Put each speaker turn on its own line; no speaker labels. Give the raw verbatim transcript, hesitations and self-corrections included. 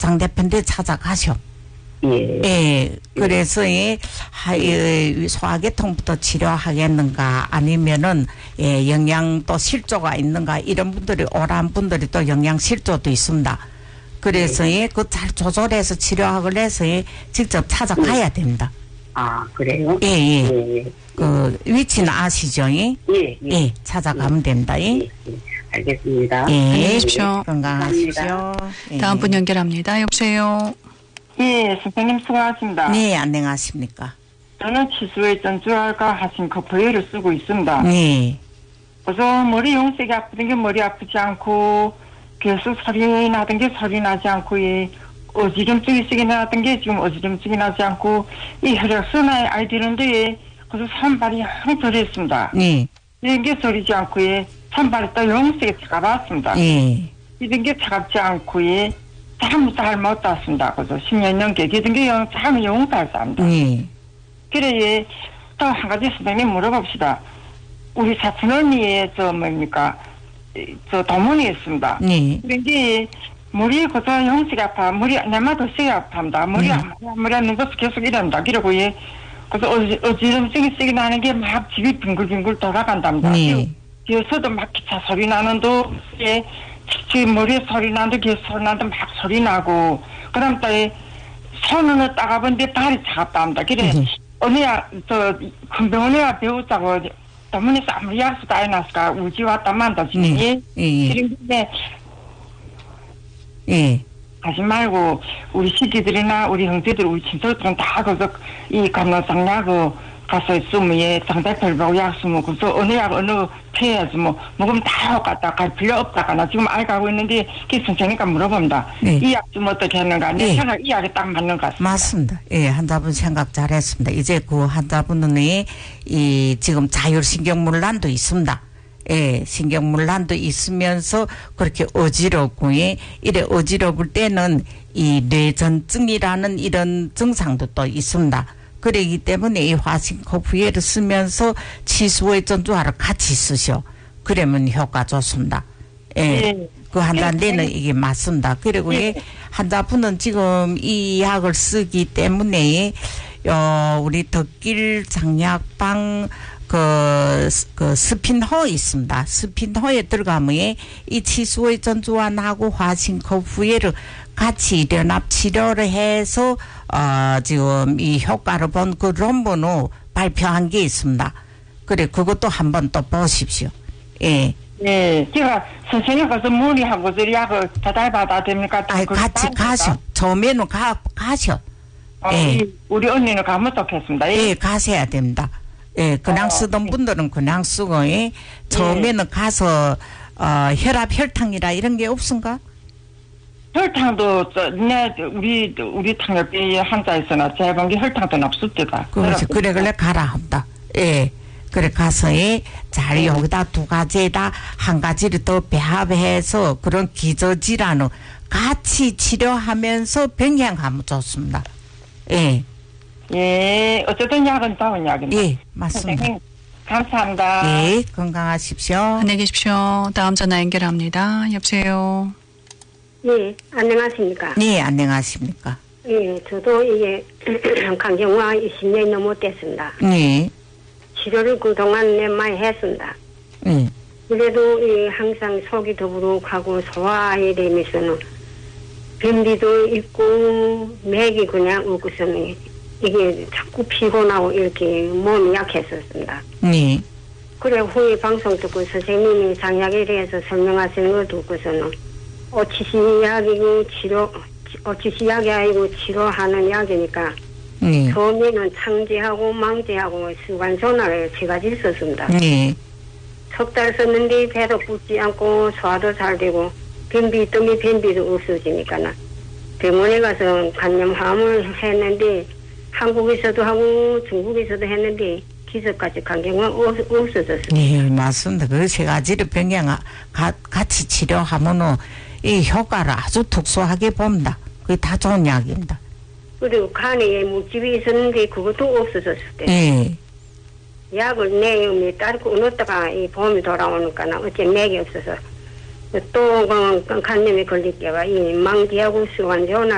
상대편대 찾아가셔.
예.
예, 그래서 예, 하, 예, 소화계통부터 치료하겠는가 아니면은 예, 영양 또 실조가 있는가 이런 분들이 오란 분들이 또 영양 실조도 있습니다. 그래서 예, 그 잘 조절해서 치료하고 해서 예, 직접 찾아가야 됩니다.
아, 그래요?
예, 예.
예, 예.
그 위치는 아시죠? 예,
예, 예.
예, 찾아가면 됩니다. 예,
예, 예. 알겠습니다.
예,
안녕히 계십시오.
건강하십시오. 예.
다음 분 연결합니다. 여보세요.
예, 선생님 수고하십니다.
네, 안녕하십니까?
저는 치수의 전주알과 하신 커프웨이를 쓰고 있습니다.
네,
그래서 머리 용색이 아프던 게 머리 아프지 않고 계속 소리 나던 게 소리 나지 않고 예, 어지럼증이 세게 나던 게 지금 어지럼증이 나지 않고 이 혈액순환이 아이들인데 그래서 산발이 항 저렸습니다.
네,
이런 게 저리지 않고 예, 산발이 또 용색이 차가봤습니다.
예,
이런 게 차갑지 않고 예, 참 잘못 땄습니다. 그래서 십몇 년께 이런 게 영, 참 용달답니다.
네,
그래, 또 한 가지 선생님 물어봅시다. 우리 사촌 언니의 저 뭡니까, 저 도문이 있습니다.
네,
그런데 머리 그저 형식이 아파, 머리 내마도 세게 아파합니다. 머리
네.
안 머리 안 누워서 계속 이런다. 그러고 예, 그래서 어지 어지럼증이 세게 나는 게 막 집이 빙글빙글 돌아간답니다.
네.
뒤에서도 막 기차 소리 나는도 예, 지금 머리에 소리 나는데 귀에 소리 나는데 막 소리 나고, 그다음 또 손은 따가본데 다리 차갑답니다. 그래.
네.
언니야, 저, 큰 병원에 배우자고, 도문에서 아무리 약수 다 해놨을까, 우지 왔다 만다, 지금.
네.
예?
예, 예.
그런데,
예.
가지 말고, 우리 시기들이나 우리 형제들, 우리 친척들은 다 거기서 이 감로상약고 가서 있으면, 예, 상대편 보고 약수 먹고, 또 어느 약, 어느 피해야지, 뭐, 먹으면 다 갖다 갈 필요 없다가, 나 지금 알 가고 있는데, 그 선생님과 물어봅니다.
네.
이 약 좀 어떻게 했는가? 내
네.
생각 이 약이 딱 맞는 것 같습니다.
맞습니다. 예, 환자분 생각 잘했습니다. 이제 그 환자분은 이, 이 지금 자율신경문란도 있습니다. 예, 신경문란도 있으면서 그렇게 어지럽고, 예, 이래 어지러울 때는 이 뇌전증이라는 이런 증상도 또 있습니다. 그러기 때문에 이 화신코프웨를 쓰면서 치수의 전주화를 같이 쓰셔. 그러면 효과 좋습니다. 예.
네.
그 환자한테는 이게 맞습니다. 그리고
네.
예, 환자분은 지금 이 약을 쓰기 때문에 어, 우리 덕길 장약방 그, 그 스핀호 있습니다. 스핀호에 들어가면 예, 이 치수의 전주환하고 화신코프웨를 같이 연합 치료를 해서 어, 지금 이 효과를 본 그 논문을 발표한 게 있습니다. 그래, 그것도 한번 또 보십시오. 예.
네, 제가 선생님 가서 문의하고 저 약을 배달받아야 됩니까?
아, 같이 가셔. 처음에는 가, 가셔.
어,
예.
우리, 우리 언니는 가면 좋겠습니다.
예, 가셔야 됩니다. 예, 그냥
어,
쓰던
네.
분들은 그냥 쓰고, 예. 처음에는 가서, 어, 혈압, 혈당이라 이런 게 없은가?
혈당도, 저, 내, 우리, 우리 당뇨병 환자에서나 재방기 혈당도 없을 때가.
그렇지. 그래, 그래, 가라 합니다. 예. 그래, 가서, 예, 잘
네.
여기다 두 가지에다 한 가지를 더 배합해서 그런 기저질환을 같이 치료하면서 병행하면 좋습니다. 예.
예, 어쨌든 약은 다운 약입니다.
예, 맞습니다.
선생님, 감사합니다.
예, 건강하십시오.
안녕히 계십시오. 다음 전화 연결합니다. 여보세요.
예, 안녕하십니까.
네, 안녕하십니까.
예, 저도 이게 강경화 이십 년이 넘어 됐습니다.
네,
치료를 그동안 내 많이 했습니다.
네,
그래도 이 항상 속이 더부룩하고 소화에 되면서는 변비도 있고 맥이 그냥 없고서는 이게 자꾸 피곤하고 이렇게 몸이 약했었습니다.
네,
그래 후에 방송 듣고 선생님이 장약에 대해서 설명하시는 걸 듣고서는 오치시약이고 치료 오치시약이 아니고 치료하는 약이니까
네,
처음에는 창제하고 망제하고 수관소나를 세 가지 썼습니다.
네,
석 달 썼는데 배도 붓지 않고 소화도 잘 되고 변비 뜸이 변비도 없어지니까 병원에 가서 간염함을 했는데 한국에서도 하고 중국에서도 했는데 기저까지 간경은 없어졌습니다.
네, 맞습니다. 그 세 가지를 병행 가, 같이 치료하면은 이 효과를 아주 특수하게 봅니다. 그게 다 좋은 약입니다.
그리고 간에 물집이 있었는데 그것도 없어졌을 때
네,
약을 내음에 따르고 넣었다가 이 봄이 돌아오니까 어째 맥이 없어서 또 간염에 걸릴게가 이 망기하고 수완제나